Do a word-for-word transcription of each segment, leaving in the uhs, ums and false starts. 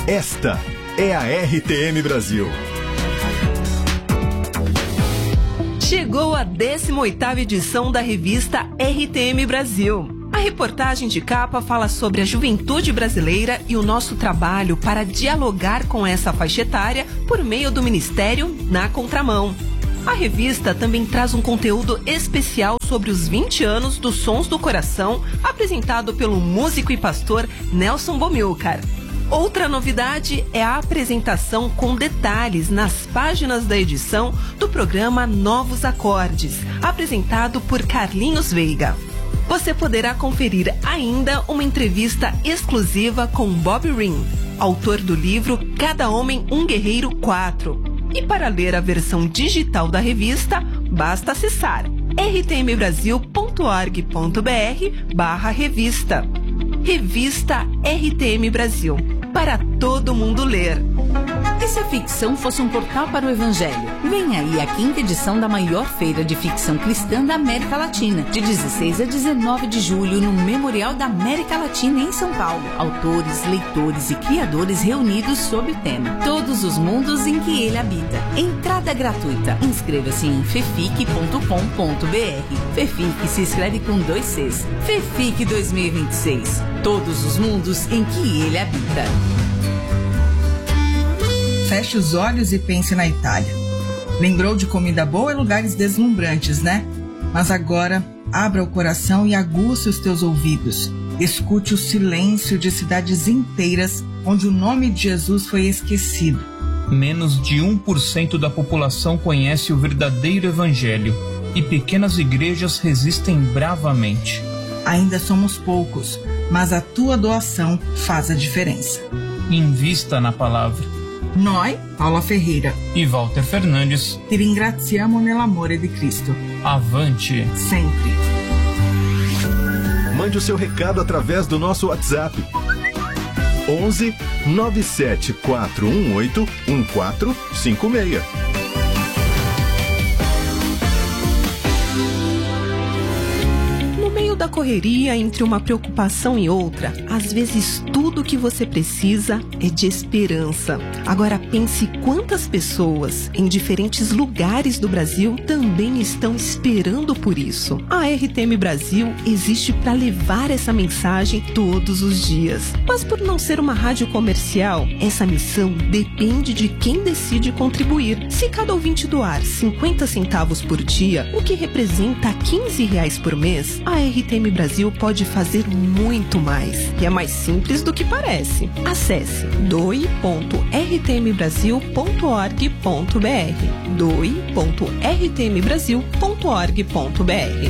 Esta é a R T M Brasil. Chegou a décima oitava edição da revista R T M Brasil. A reportagem de capa fala sobre a juventude brasileira e o nosso trabalho para dialogar com essa faixa etária por meio do Ministério Na Contramão. A revista também traz um conteúdo especial sobre os vinte anos dos Sons do Coração, apresentado pelo músico e pastor Nelson Bomilcar. Outra novidade é a apresentação com detalhes nas páginas da edição do programa Novos Acordes, apresentado por Carlinhos Veiga. Você poderá conferir ainda uma entrevista exclusiva com Bob Ring, autor do livro Cada Homem um Guerreiro quatro. E para ler a versão digital da revista, basta acessar r t m brasil ponto org ponto b r barra revista. Revista R T M Brasil, para todo mundo ler. E se a ficção fosse um portal para o Evangelho? Vem aí a quinta edição da maior feira de ficção cristã da América Latina, de dezesseis a dezenove de julho, no Memorial da América Latina, em São Paulo. Autores, leitores e criadores reunidos sob o tema Todos os Mundos em que Ele Habita. Entrada gratuita. Inscreva-se em fefic ponto com ponto b r. Fefic se escreve com dois Cs. Fefic dois mil e vinte e seis. Todos os mundos em que Ele habita. Feche os olhos e pense na Itália. Lembrou de comida boa e lugares deslumbrantes, né? Mas agora, abra o coração e aguça os teus ouvidos. Escute o silêncio de cidades inteiras onde o nome de Jesus foi esquecido. Menos de um por cento da população conhece o verdadeiro evangelho e pequenas igrejas resistem bravamente. Ainda somos poucos, mas a tua doação faz a diferença. Invista na palavra. Noi, Paula Ferreira e Walter Fernandes, ti ringraziamo nell'amore di Cristo. Avante sempre. Mande o seu recado através do nosso WhatsApp onze nove sete quatro um oito um quatro cinco seis. Da correria entre uma preocupação e outra, às vezes tudo o que você precisa é de esperança. Agora pense quantas pessoas em diferentes lugares do Brasil também estão esperando por isso. A R T M Brasil existe para levar essa mensagem todos os dias. Mas por não ser uma rádio comercial, essa missão depende de quem decide contribuir. Se cada ouvinte doar cinquenta centavos por dia, o que representa quinze reais por mês, a R T M Brasil pode fazer muito mais. E é mais simples do que parece. Acesse doe ponto r t m brasil ponto org ponto b r doe ponto r t m brasil ponto org ponto b r.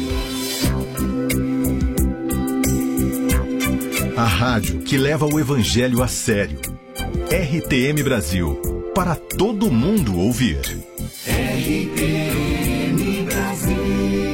A rádio que leva o evangelho a sério. R T M Brasil, para todo mundo ouvir. R T M Brasil.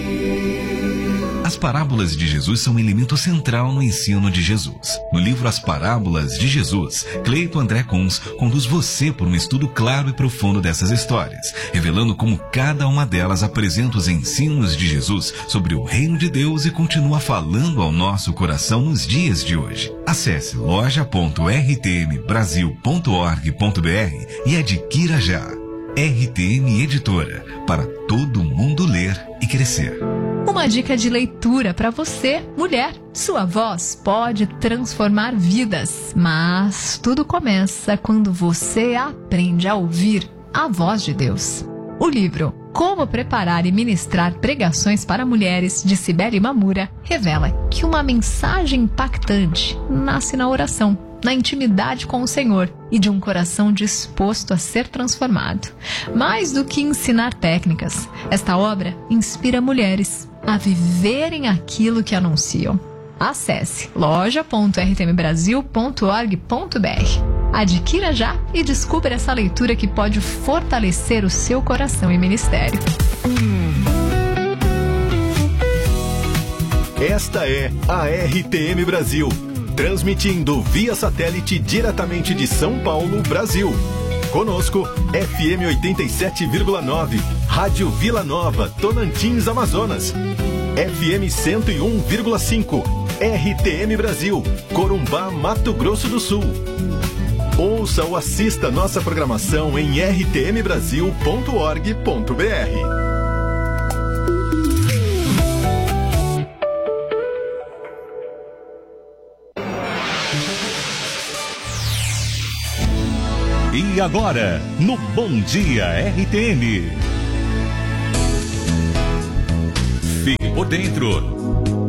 As parábolas de Jesus são um elemento central no ensino de Jesus. No livro As Parábolas de Jesus, Cleito André Kunz conduz você por um estudo claro e profundo dessas histórias, revelando como cada uma delas apresenta os ensinos de Jesus sobre o reino de Deus e continua falando ao nosso coração nos dias de hoje. Acesse loja ponto r t m brasil ponto org ponto b r e adquira já. R T M Editora, para todo mundo ler e crescer. Uma dica de leitura para você, mulher. Sua voz pode transformar vidas, mas tudo começa quando você aprende a ouvir a voz de Deus. O livro Como Preparar e Ministrar Pregações para Mulheres, de Cibele Mamura, revela que uma mensagem impactante nasce na oração, na intimidade com o Senhor e de um coração disposto a ser transformado. Mais do que ensinar técnicas, esta obra inspira mulheres a viverem aquilo que anunciam. Acesse loja ponto r t m brasil ponto org ponto b r. Adquira já e descubra essa leitura que pode fortalecer o seu coração e ministério. Esta é a R T M Brasil, transmitindo via satélite diretamente de São Paulo, Brasil. Conosco, F M oitenta e sete vírgula nove, Rádio Vila Nova, Tonantins, Amazonas. F M cento e um vírgula cinco, R T M Brasil, Corumbá, Mato Grosso do Sul. Ouça ou assista nossa programação em r t m brasil ponto org ponto b r. E agora, no Bom Dia R T M. Fique por dentro.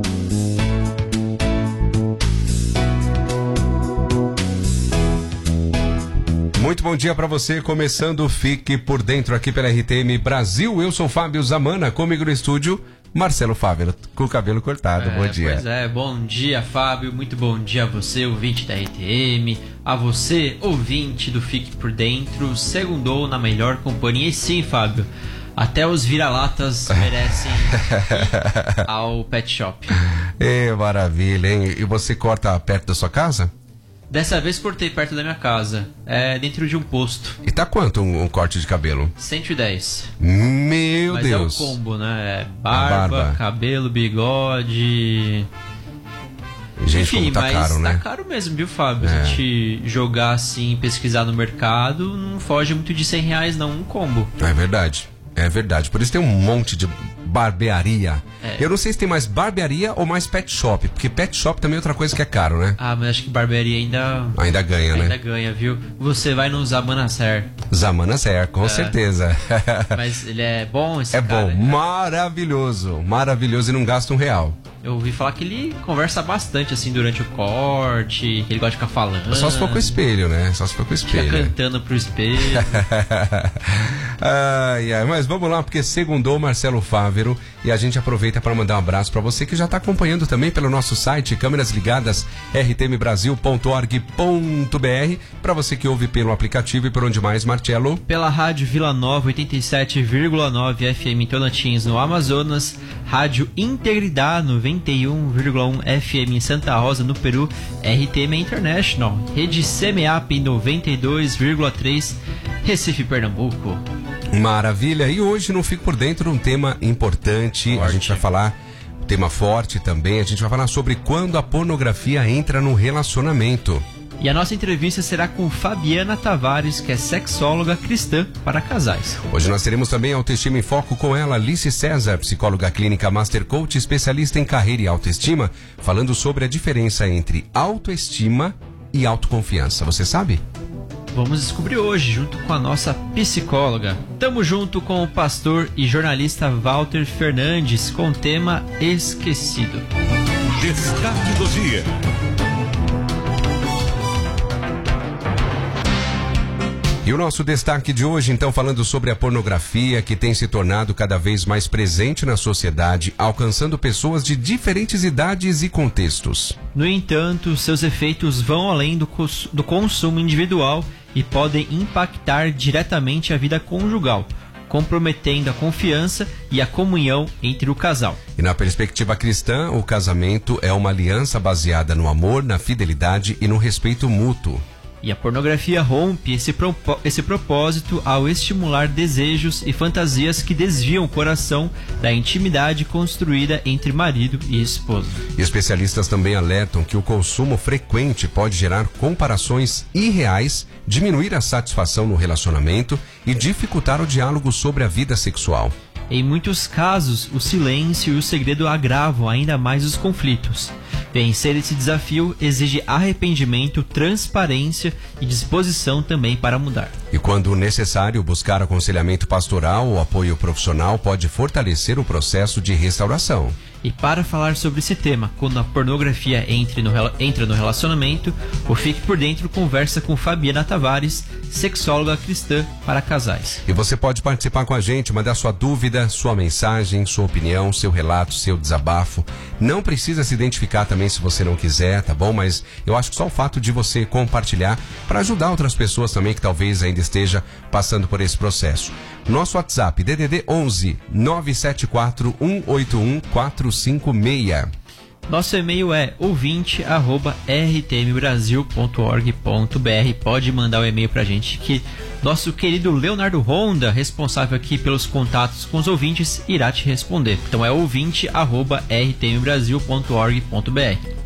Muito bom dia para você, começando Fique por Dentro aqui pela R T M Brasil. Eu sou Fábio Zamana, comigo no estúdio, Marcelo Fávero, com o cabelo cortado. É, bom dia. Pois é, bom dia, Fábio. Muito bom dia a você, ouvinte da R T M. A você, ouvinte do Fique por Dentro. Segundou na melhor companhia. E sim, Fábio, até os vira-latas merecem ir ao pet shop. É, maravilha, hein? E você corta perto da sua casa? Dessa vez cortei perto da minha casa, é dentro de um posto. E tá quanto um, um corte de cabelo? cento e dez. Meu Mas Deus. Mas é o combo, né? É barba, barba, cabelo, bigode... Gente, enfim, como tá mas caro, né? Tá caro mesmo, viu, Fábio? É. Se a gente jogar assim, pesquisar no mercado, não foge muito de cem reais não, um combo. É verdade, é verdade. Por isso tem um monte de barbearia. É. Eu não sei se tem mais barbearia ou mais pet shop, porque pet shop também é outra coisa que é caro, né? Ah, mas acho que barbearia ainda... Ainda ganha, ainda né? Ainda ganha, viu? Você vai no Zamanacer. Zamanacer, com é. certeza. Mas ele é bom esse É cara, bom, né? maravilhoso, maravilhoso e não gasta um real. Eu ouvi falar que ele conversa bastante, assim, durante o corte, que ele gosta de ficar falando. Só se for com o espelho, né? Só se for com o espelho. Fica cantando pro espelho. ai, ai, mas vamos lá, porque segundou Marcelo Fávero e a gente aproveita para mandar um abraço para você que já está acompanhando também pelo nosso site, câmeras ligadas, r t m brasil ponto org ponto b r, para você que ouve pelo aplicativo e por onde mais, Marcelo? Pela Rádio Vila Nova, oitenta e sete vírgula nove F M em Tocantins, no Amazonas, Rádio Integridade, noventa e um vírgula um F M em Santa Rosa, no Peru, R T M International, Rede C M A P noventa e dois vírgula três, Recife, Pernambuco. Maravilha, e hoje não Fico por Dentro um tema importante, forte. A gente vai falar, tema forte também, a gente vai falar sobre quando a pornografia entra no relacionamento. E a nossa entrevista será com Fabiana Tavares, que é sexóloga cristã para casais. Hoje nós teremos também Autoestima em Foco com ela, Alice César, psicóloga clínica Master Coach, especialista em carreira e autoestima, falando sobre a diferença entre autoestima e autoconfiança. Você sabe? Vamos descobrir hoje, junto com a nossa psicóloga. Tamo junto com o pastor e jornalista Walter Fernandes, com o tema Esquecido. Destaque do dia. E o nosso destaque de hoje, então, falando sobre a pornografia, que tem se tornado cada vez mais presente na sociedade, alcançando pessoas de diferentes idades e contextos. No entanto, seus efeitos vão além do, cons- do consumo individual e podem impactar diretamente a vida conjugal, comprometendo a confiança e a comunhão entre o casal. E na perspectiva cristã, o casamento é uma aliança baseada no amor, na fidelidade e no respeito mútuo. E a pornografia rompe esse, propó- esse propósito ao estimular desejos e fantasias que desviam o coração da intimidade construída entre marido e esposa. E especialistas também alertam que o consumo frequente pode gerar comparações irreais, diminuir a satisfação no relacionamento e dificultar o diálogo sobre a vida sexual. Em muitos casos, o silêncio e o segredo agravam ainda mais os conflitos. Vencer esse desafio exige arrependimento, transparência e disposição também para mudar. E quando necessário, buscar aconselhamento pastoral ou apoio profissional pode fortalecer o processo de restauração. E para falar sobre esse tema, quando a pornografia entre no, entra no relacionamento, o Fique por Dentro conversa com Fabiana Tavares, sexóloga cristã para casais. E você pode participar com a gente, mandar sua dúvida, sua mensagem, sua opinião, seu relato, seu desabafo. Não precisa se identificar também se você não quiser, tá bom? Mas eu acho que só o fato de você compartilhar para ajudar outras pessoas também que talvez ainda esteja passando por esse processo. Nosso WhatsApp, D D D onze nove sete quatro um oito um quatro cinco seis. Nosso e-mail é ouvinte arroba r t m brasil ponto org ponto b r. Pode mandar o e-mail pra gente que nosso querido Leonardo Ronda, responsável aqui pelos contatos com os ouvintes, irá te responder. Então é ouvinte arroba r t m brasil ponto org ponto b r.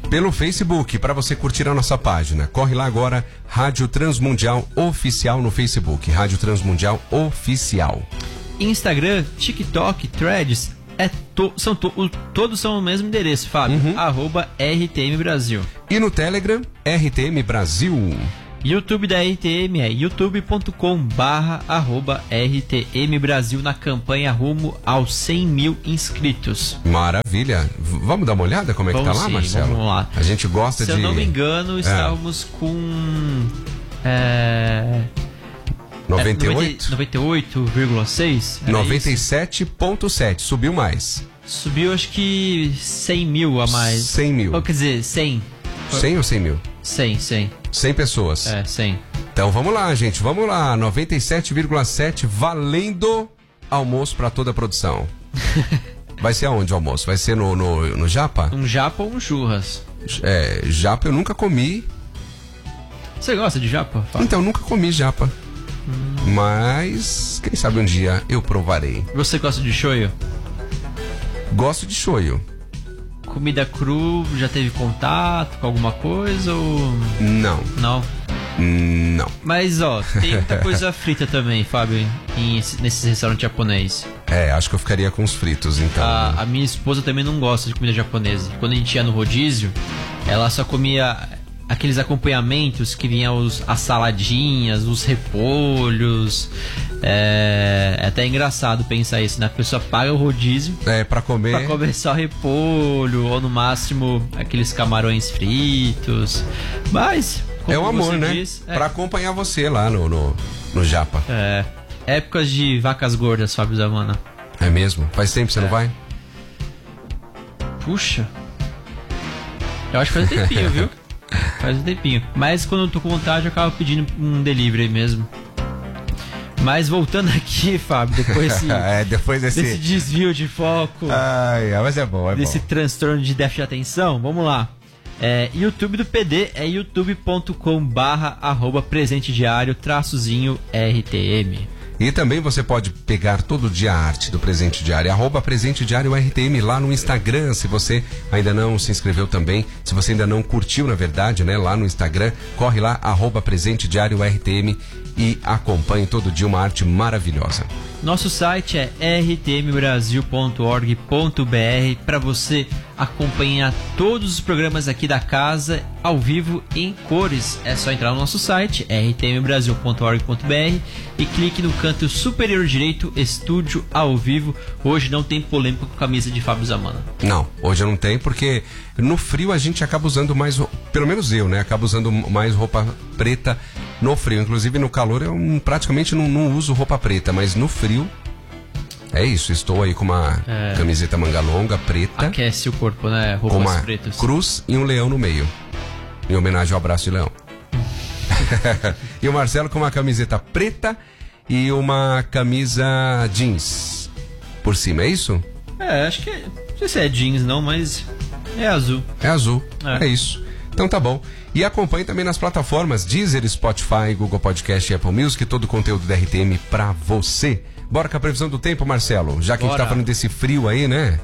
Pelo Facebook, para você curtir a nossa página. Corre lá agora, Rádio Transmundial Oficial no Facebook. Rádio Transmundial Oficial. Instagram, TikTok, Threads, é to, são to, o, todos são o mesmo endereço, Fábio. Uhum. Arroba R T M Brasil. E no Telegram, R T M Brasil. YouTube da R T M é youtube ponto com barra arroba R T M Brasil na campanha rumo aos cem mil inscritos. Maravilha. V- vamos dar uma olhada como é vamos que tá lá, sim, Marcelo? Vamos lá. A gente gosta Se de... Se eu não me engano, estávamos é. com... É... noventa e oito? noventa e oito vírgula seis? noventa e sete vírgula sete. Subiu mais. Subiu acho que cem mil a mais. cem mil. Ou quer dizer, cem. cem ou cem mil? cem, cem. cem pessoas. É, cem. Então vamos lá, gente, vamos lá. noventa e sete vírgula sete, valendo almoço para toda a produção. Vai ser aonde o almoço? Vai ser no, no, no Japa? Um Japa ou um churras? É, Japa eu nunca comi. Você gosta de Japa? Fala. Então, eu nunca comi Japa. Hum. Mas, quem sabe um dia eu provarei. Você gosta de shoyu? Gosto de shoyu. Comida cru, já teve contato com alguma coisa ou... Não. Não? Não. Mas, ó, tem muita coisa frita também, Fábio, em, nesse restaurante japonês. É, acho que eu ficaria com os fritos, então. A, a minha esposa também não gosta de comida japonesa. Quando a gente ia no rodízio, ela só comia aqueles acompanhamentos que vinham os, as saladinhas, os repolhos. É, é até engraçado pensar isso, né? A pessoa paga o rodízio é, pra comer. Pra comer só repolho, ou no máximo aqueles camarões fritos. Mas... é um amor, né? Diz, é. Pra acompanhar você lá no, no, no Japa. É. Épocas de vacas gordas, Fábio Zamana. É mesmo? Faz tempo que você é. não vai? Puxa. Eu acho que faz um tempinho, viu? Faz um tempinho. Mas quando eu tô com vontade, eu acabo pedindo um delivery mesmo. Mas voltando aqui, Fábio, depois, esse, é, depois desse... desse desvio de foco. Ai, mas é bom, é desse bom. transtorno de déficit de atenção, vamos lá. É, YouTube do P D é youtube ponto com barra arroba presente diário traçozinho R T M. E também você pode pegar todo dia a arte do Presente Diário, arroba Presente Diário R T M lá no Instagram, se você ainda não se inscreveu também, se você ainda não curtiu, na verdade, né, lá no Instagram, corre lá, arroba Presente Diário R T M e acompanhe todo dia uma arte maravilhosa. Nosso site é r t m brasil ponto org ponto b r para você acompanhar todos os programas aqui da casa ao vivo em cores. É só entrar no nosso site r t m brasil ponto org ponto b r e clique no canto superior direito Estúdio ao vivo. Hoje não tem polêmica com a camisa de Fábio Zamana. Não, hoje não tem, porque no frio a gente acaba usando mais, pelo menos eu, né? Acabo usando mais roupa preta no frio. Inclusive no calor eu praticamente não, não uso roupa preta, mas no frio é isso. Estou aí com uma é. camiseta manga longa, preta. Aquece o corpo, né? Roupas com uma pretas. Cruz e um leão no meio, em homenagem ao abraço de leão. E o Marcelo com uma camiseta preta e uma camisa jeans por cima, é isso? É, acho que é, não sei se é jeans não, mas é azul. É azul, é, é isso. Então tá bom. E acompanhe também nas plataformas Deezer, Spotify, Google Podcast e Apple Music, todo o conteúdo da R T M pra você. Bora com a previsão do tempo, Marcelo, já que Bora. a gente tá falando desse frio aí, né?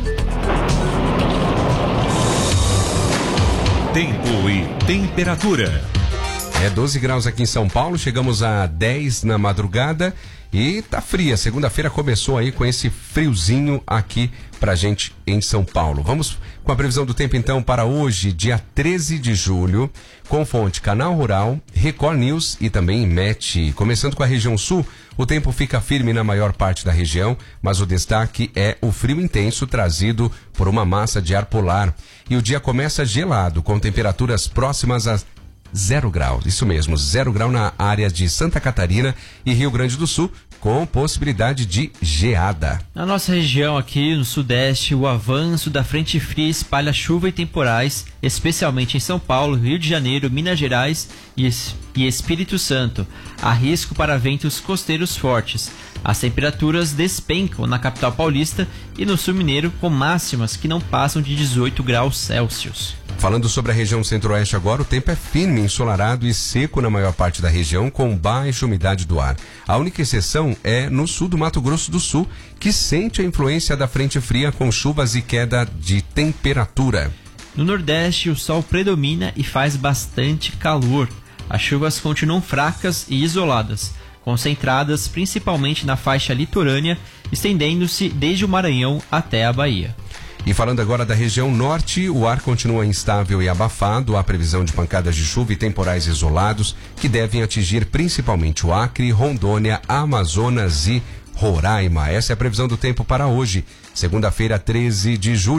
Tempo e temperatura. É doze graus aqui em São Paulo, chegamos a dez na madrugada e tá fria. Segunda-feira começou aí com esse friozinho aqui pra gente em São Paulo. Vamos com a previsão do tempo então para hoje, dia treze de julho, com fonte Canal Rural, Record News e também M E T. Começando com a região sul, o tempo fica firme na maior parte da região, mas o destaque é o frio intenso trazido por uma massa de ar polar. E o dia começa gelado, com temperaturas próximas a zero graus, isso mesmo, zero grau na área de Santa Catarina e Rio Grande do Sul, com possibilidade de geada. Na nossa região aqui no sudeste, o avanço da frente fria espalha chuva e temporais, especialmente em São Paulo, Rio de Janeiro, Minas Gerais e, e Espírito Santo. Há risco para ventos costeiros fortes. As temperaturas despencam na capital paulista e no sul mineiro, com máximas que não passam de dezoito graus Celsius. Falando sobre a região centro-oeste agora, o tempo é firme, ensolarado e seco na maior parte da região, com baixa umidade do ar. A única exceção é no sul do Mato Grosso do Sul, que sente a influência da frente fria com chuvas e queda de temperatura. No Nordeste, o sol predomina e faz bastante calor. As chuvas continuam fracas e isoladas, concentradas principalmente na faixa litorânea, estendendo-se desde o Maranhão até a Bahia. E falando agora da região norte, o ar continua instável e abafado. Há previsão de pancadas de chuva e temporais isolados que devem atingir principalmente o Acre, Rondônia, Amazonas e Roraima. Essa é a previsão do tempo para hoje, segunda-feira, treze de julho.